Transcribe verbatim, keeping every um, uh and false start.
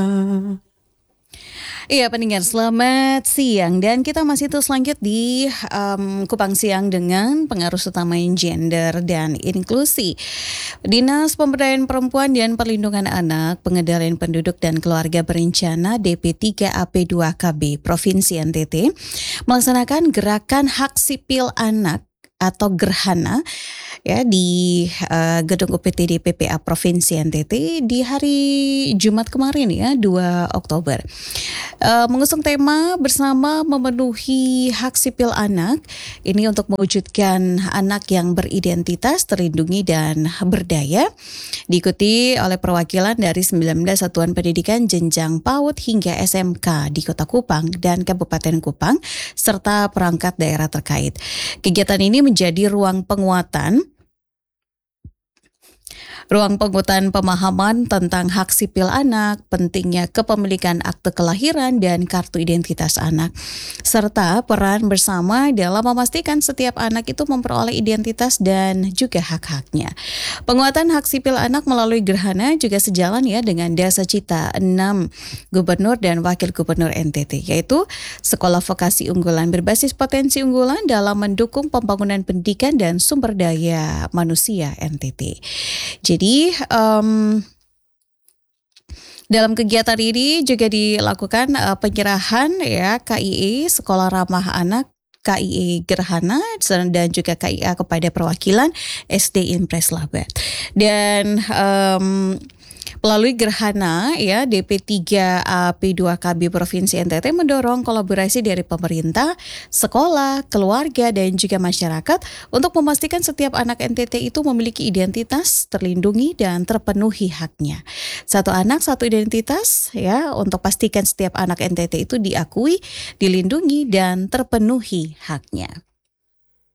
Iya pendengar, selamat siang dan kita masih terus lanjut di em, Kupang Siang dengan pengaruh utama gender dan inklusi. Dinas Pemberdayaan Perempuan dan Perlindungan Anak, Pengendalian Penduduk dan Keluarga Berencana D P tiga A P dua K B Provinsi N T T melaksanakan gerakan hak sipil anak atau gerhana ya di eh, Gedung U P T D P P A Provinsi N T T di hari Jumat kemarin ya dua Oktober. Eh, mengusung tema bersama memenuhi hak sipil anak ini untuk mewujudkan anak yang beridentitas, terlindungi dan berdaya, diikuti oleh perwakilan dari sembilan belas satuan pendidikan jenjang PAUD hingga S M K di Kota Kupang dan Kabupaten Kupang serta perangkat daerah terkait. Kegiatan ini menjadi ruang penguatan Ruang penguatan pemahaman tentang hak sipil anak, pentingnya kepemilikan akte kelahiran dan kartu identitas anak, serta peran bersama dalam memastikan setiap anak itu memperoleh identitas dan juga hak-haknya. Penguatan hak sipil anak melalui gerhana juga sejalan ya dengan Dasa Cita enam Gubernur dan Wakil Gubernur N T T, yaitu sekolah vokasi unggulan berbasis potensi unggulan dalam mendukung pembangunan pendidikan dan sumber daya manusia N T T. Jadi um, dalam kegiatan ini juga dilakukan uh, penyerahan ya K I E Sekolah Ramah Anak K I E Gerhana dan juga K I A kepada perwakilan S D Impres Labat. Dan um, melalui gerhana ya D P tiga A P dua K B Provinsi N T T mendorong kolaborasi dari pemerintah, sekolah, keluarga dan juga masyarakat untuk memastikan setiap anak N T T itu memiliki identitas, terlindungi dan terpenuhi haknya. Satu anak satu identitas ya, untuk pastikan setiap anak N T T itu diakui, dilindungi dan terpenuhi haknya.